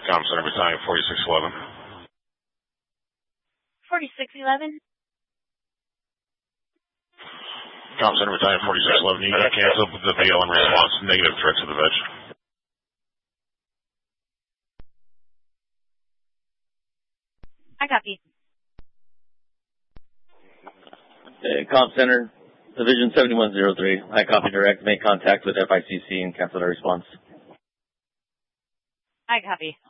Com Center Battalion 4611. 4611? Com Center Battalion 4611, you got canceled with the BLM response, negative threat to the veg. I copy. Com Center, Division 7103, I copy direct, make contact with FICC and cancel the response. I copy.